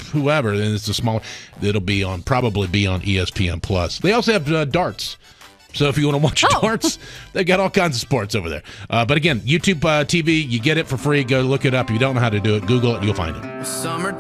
whoever, then it's a smaller. It'll be on probably be on ESPN Plus. They also have darts. So if you want to watch darts, they got all kinds of sports over there. But again, YouTube TV, you get it for free. Go look it up. If you don't know how to do it, Google it, you'll find it.